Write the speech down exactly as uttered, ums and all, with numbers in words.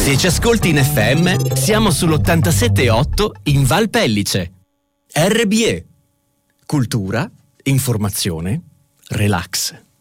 Se ci ascolti in F M, siamo sull'ottantasette virgola otto in Val Pellice. R B E. Cultura, informazione, relax.